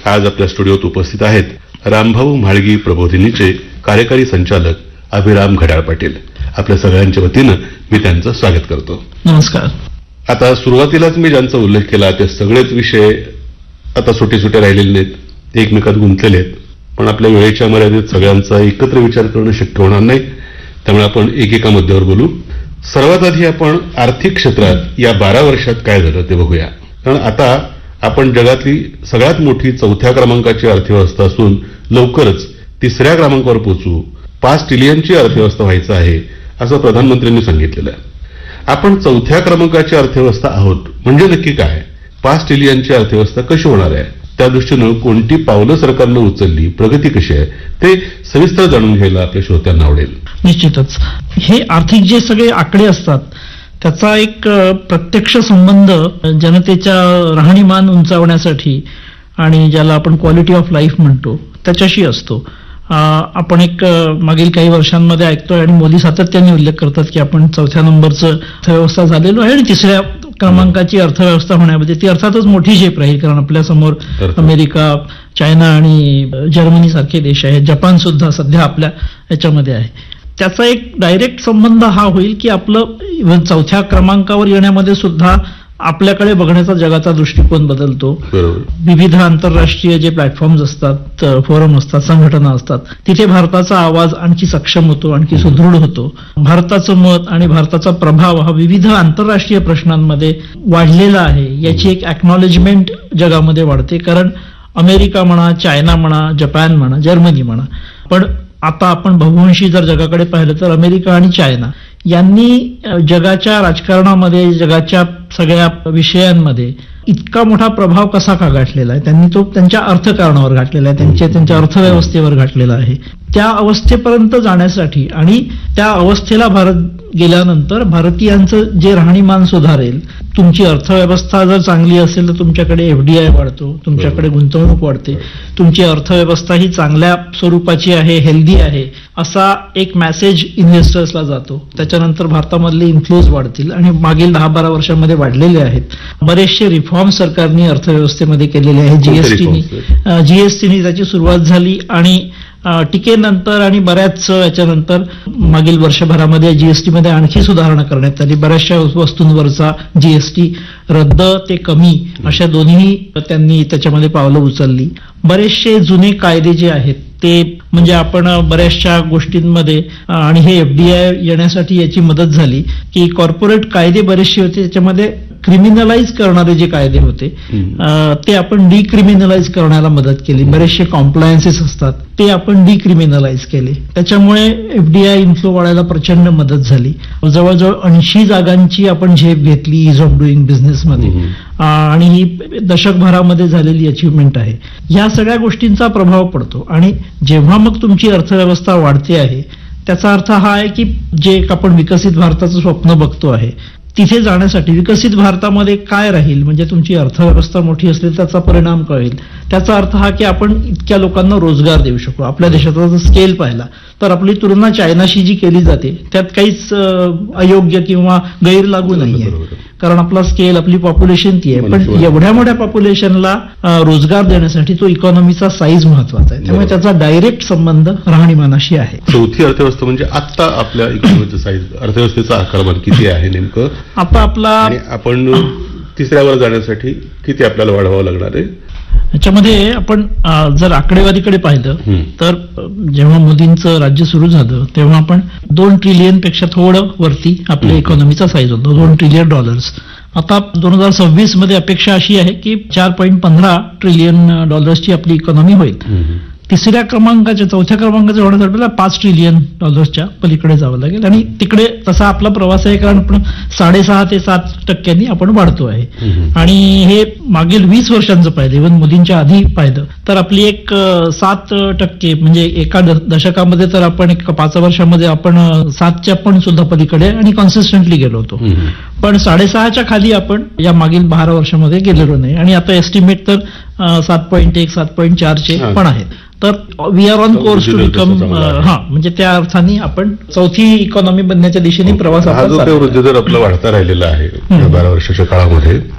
आज आपल्या स्टुडिओत उपस्थित आहेत रामभाऊ म्हाळगी प्रबोधिनीचे कार्यकारी संचालक अभिराम घड्याळ पाटील. आपल्या सगळ्यांच्या वतीनं मी त्यांचं स्वागत करतो. नमस्कार. आता सुरुवातीलाच मी ज्यांचा उल्लेख केला ते सगळेच विषय आता सुटे राहिलेले नाहीत, ते एकमेकात गुंतलेले आहेत. पण आपल्या वेळेच्या मर्यादेत सगळ्यांचा एकत्र विचार करणं शक्य होणार नाही, त्यामुळे आपण एकेका मुद्द्यावर बोलू. सर्वात आधी आपण आर्थिक क्षेत्रात या 12 वर्षात काय झालं ते बघूया. कारण आता आपण जगातली सगळ्यात मोठी 4थ्या क्रमांकाची अर्थव्यवस्था असून लवकरच 3ऱ्या क्रमांकावर पोहोचू, 5 ट्रिलियनची अर्थव्यवस्था व्हायचं आहे असं प्रधानमंत्र्यांनी सांगितलेलं आहे. आपण 4थ्या क्रमांकाची अर्थव्यवस्था आहोत म्हणजे नक्की काय, 5 ट्रिलियनची अर्थव्यवस्था कशी होणार आहे, त्या दृष्टीनं कोणती पावलं सरकारनं उचलली, प्रगती कशी आहे, ते सविस्तर जाणून घ्यायला आपल्या श्रोत्यांना आवडेल. निश्चितच हे आर्थिक जे सगळे आकडे असतात त्याचा एक प्रत्यक्ष संबंध जनतेच्या राहणीमान उंचावण्यासाठी आणि ज्याला आपण क्वालिटी ऑफ लाईफ म्हणतो त्याच्याशी असतो. आपण एक मागील काही वर्षांमध्ये ऐकतोय आणि मोदी सातत्याने उल्लेख करतात की आपण 4थ्या नंबरचं अर्थव्यवस्था झालेलो आहे आणि 3ऱ्या क्रमांकाची अर्थव्यवस्था होण्यामध्ये ती अर्थातच मोठी झेप राहील, कारण आपल्या समोर अमेरिका, चायना आणि जर्मनी सारखे देश आहेत. जपान सुद्धा सध्या आपल्या याच्यामध्ये आहे. त्याचा एक डायरेक्ट संबंध हा होईल की आपलं इव्हन 4थ्या क्रमांकावर येण्यामध्ये सुद्धा आपल्याकडे बघण्याचा जगाचा दृष्टिकोन बदलतो. विविध आंतरराष्ट्रीय जे प्लॅटफॉर्म्स असतात, फोरम असतात, संघटना असतात, तिथे भारताचा आवाज आणखी सक्षम होतो, आणखी सुदृढ होतो. भारताचं मत आणि भारताचा प्रभाव हा विविध आंतरराष्ट्रीय प्रश्नांमध्ये वाढलेला आहे याची एक अॅक्नॉलेजमेंट जगामध्ये वाढते. कारण अमेरिका म्हणा, चायना म्हणा, जपान म्हणा, जर्मनी म्हणा, पण आता आपण बहुअंशी जर जगाकडे पाहिलं तर अमेरिका आणि चायना यांनी जगाच्या राजकारणामध्ये, जगाच्या सगळ्या विषयांमध्ये इतका मोठा प्रभाव कसा का गाठलेला आहे, त्यांनी तो त्यांच्या अर्थकारणावर गाठलेला आहे, त्यांच्या अर्थव्यवस्थेवर गाठलेला आहे. त्या अवस्थेपर्यंत जाण्यासाठी आणि त्या अवस्थेला भारत गेल्यानंतर भारतीयांचं जे राहणीमान सुधारेल, तुमची अर्थव्यवस्था जर चांगली असेल तर तुमच्याकडे FDI वाढतो, तुमच्याकडे गुंतवणूक वाढते, तुमची अर्थव्यवस्था ही चांगल्या स्वरूपाची आहे, हेल्दी आहे असा एक मेसेज इन्व्हेस्टर्सला जातो. त्याच्यानंतर भारतामधले इन्फ्लोज वाढतील आणि मागील 10-12 वर्षांमध्ये वाढलेले आहेत. बरेचसे रिफॉर्म सरकारने अर्थव्यवस्थेमध्ये केलेले आहेत. जीएसटीने त्याची सुरुवात झाली आणि टीकेनंतर आणि बऱ्याच याच्यानंतर मागील वर्षभरामध्ये जीएसटी मध्ये आणखी सुधारणा करण्यात आली. बऱ्याचशा वस्तूंवरचा जीएसटी रद्द ते कमी अशा दोन्ही त्यांनी त्याच्यामध्ये पावलं उचलली. बरेचसे जुने कायदे जे आहेत ते म्हणजे आपण बऱ्याचशा गोष्टींमध्ये आणि हे FDI येण्यासाठी याची मदत झाली की कॉर्पोरेट कायदे बरेचसे होते, त्याच्यामध्ये क्रिमिनलाइज करणारे जे कायदे होते ते आपण डिक्रिमिनलाइज करण्याला मदत केली. बरेचसे कॉम्प्लायन्सेस असतात ते आपण डिक्रिमिनलाइज केले. त्याच्यामुळे FDI इन्फ्लो वाढायला प्रचंड मदत झाली. जवळजवळ 80 जागांची आपण झेप घेतली इज ऑफ डुईंग बिझनेसमध्ये आणि ही दशकभरामध्ये झालेली अचीवमेंट आहे. ह्या सगळ्या गोष्टींचा प्रभाव पडतो आणि जेव्हा मग तुमची अर्थव्यवस्था वाढते आहे त्याचा अर्थ हा आहे की जे आपण विकसित भारताचं स्वप्न बघतो आहे तिथे जाण्यासाठी विकसित भारतामध्ये काय राहील, म्हणजे तुमची अर्थव्यवस्था मोठी असली त्याचा परिणाम कळेल. त्याचा अर्थ हा की आपण इतक्या लोकांना रोजगार देऊ शकू. आपल्या देशाचा जर स्केल पाहिला तर आपली तुलना चायनाशी जी केली जाते त्यात काहीच अयोग्य किंवा गैर लागू नाहीये, कारण आपला स्केल, आपली पॉप्युलेशन ती आहे. पण एवढ्या मोठ्या पॉप्युलेशनला रोजगार देण्यासाठी तो इकॉनॉमीचा साईज महत्वाचा आहे, त्यामुळे त्याचा डायरेक्ट संबंध राहणीमानाशी आहे. 4थी अर्थव्यवस्था म्हणजे आता आपल्या इकॉनॉमीचं साईज, अर्थव्यवस्थेचा आकारमान किती आहे नेमकं आता आपला, आपण 3ऱ्यावर जाण्यासाठी किती आपल्याला वाढवावं लागणार आहे. याच्यामध्ये आपण जर आकडेवारीकडे पाहिलं तर जेव्हा मोदींचं राज्य सुरू झालं तेव्हा आपण 2 ट्रिलियन पेक्षा थोडं वरती आपल्या इकॉनॉमीचा साईज होता, $2 ट्रिलियन. आता 2026 मध्ये अपेक्षा अशी आहे की $4.15 ट्रिलियन ची आपली इकॉनॉमी होईल. 3ऱ्या क्रमांकाच्या 4थ्या क्रमांकाच्या होण्यासाठी आपल्याला $5 ट्रिलियन पलीकडे जावं लागेल आणि तिकडे तसा आपला प्रवास आहे, कारण आपण 6.5 ते 7% आपण वाढतो आहे. आणि हे मागील 20 वर्षांचं पाहिलं, इव्हन मोदींच्या आधी पाहिलं तर आपली एक 7% म्हणजे एका दशकामध्ये तर आपण एक 5 वर्षामध्ये आपण 7च्या पण सुद्धा पलीकडे आणि कॉन्सिस्टंटली गेलो होतो. पण 6.5च्या खाली आपण या मागील 12 वर्षामध्ये गेलेलो नाही आणि आता एस्टिमेट तर 7.1, 7.4 पण आहेत. तर we R on course to become, म्हणजे त्या अर्थाने आपण 4थी इकॉनॉमी बनण्याच्या दिशेने प्रवास आपला वाढता राहिलेला आहे 12 वर्षाच्या काळामध्ये.